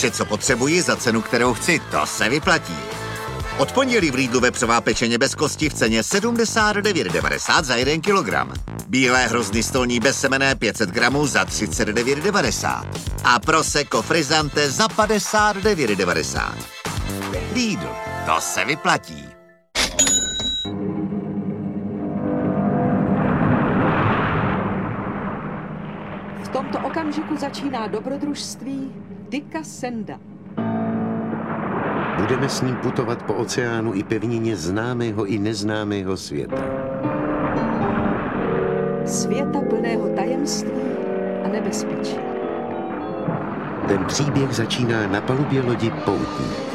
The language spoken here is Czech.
Vše, co potřebuji za cenu, kterou chci, to se vyplatí. Od pondělí v Lidlu vepřová pečeně bez kosti v ceně 79,90 za 1 kilogram. Bílé hrozny stolní bezsemenné 500 gramů za 39,90. A prosecco frizzante za 59,90. Lidl, to se vyplatí. V tomto okamžiku začíná dobrodružství Dicka Sanda. Budeme s ním putovat po oceánu i pevnině známého i neznámého světa. Světa plného tajemství a nebezpečí. Ten příběh začíná na palubě lodi Poutník.